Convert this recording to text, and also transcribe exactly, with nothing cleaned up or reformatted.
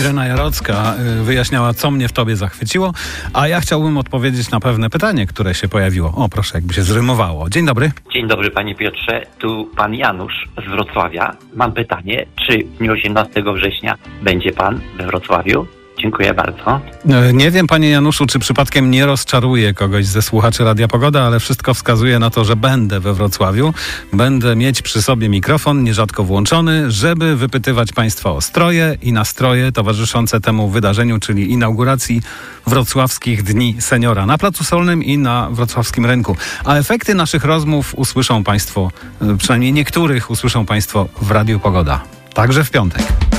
Irena Jarocka wyjaśniała, co mnie w tobie zachwyciło, a ja chciałbym odpowiedzieć na pewne pytanie, które się pojawiło. O, proszę, jakby się zrymowało. Dzień dobry. Dzień dobry, panie Piotrze. Tu pan Janusz z Wrocławia. Mam pytanie, czy w dniu osiemnastego września będzie pan we Wrocławiu? Dziękuję bardzo. Nie wiem, panie Januszu, czy przypadkiem nie rozczaruję kogoś ze słuchaczy Radia Pogoda, ale wszystko wskazuje na to, że będę we Wrocławiu. Będę mieć przy sobie mikrofon, nierzadko włączony, żeby wypytywać państwa o stroje i nastroje towarzyszące temu wydarzeniu, czyli inauguracji Wrocławskich Dni Seniora na Placu Solnym i na wrocławskim rynku. A efekty naszych rozmów usłyszą państwo, przynajmniej niektórych usłyszą państwo w Radiu Pogoda. Także w piątek.